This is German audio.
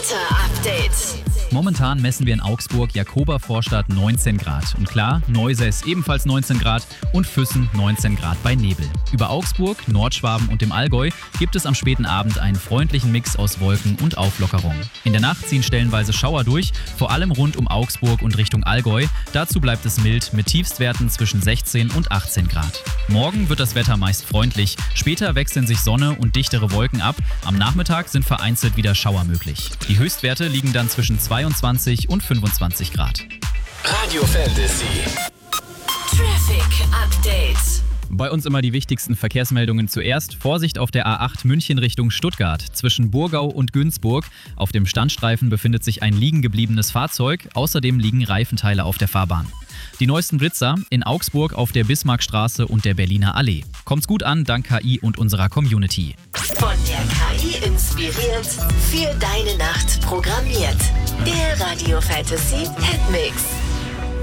Wetter-Update. Momentan messen wir in Augsburg, Jakoba-Vorstadt 19 Grad. Und klar, Neusäß ebenfalls 19 Grad und Füssen 19 Grad bei Nebel. Über Augsburg, Nordschwaben und dem Allgäu gibt es am späten Abend einen freundlichen Mix aus Wolken und Auflockerung. In der Nacht ziehen stellenweise Schauer durch, vor allem rund um Augsburg und Richtung Allgäu. Dazu bleibt es mild mit Tiefstwerten zwischen 16 und 18 Grad. Morgen wird das Wetter meist freundlich. Später wechseln sich Sonne und dichtere Wolken ab. Am Nachmittag sind vereinzelt wieder Schauer möglich. Die Höchstwerte liegen dann zwischen 22 und 25 Grad. Radio Fantasy. Traffic Update. Bei uns immer die wichtigsten Verkehrsmeldungen zuerst. Vorsicht auf der A8 München Richtung Stuttgart. Zwischen Burgau und Günzburg. Auf dem Standstreifen befindet sich ein liegen gebliebenes Fahrzeug. Außerdem liegen Reifenteile auf der Fahrbahn. Die neuesten Blitzer in Augsburg auf der Bismarckstraße und der Berliner Allee. Kommt's gut an, dank KI und unserer Community. Von der KI inspiriert, für deine Nacht programmiert. Der Radio Fantasy Hitmix.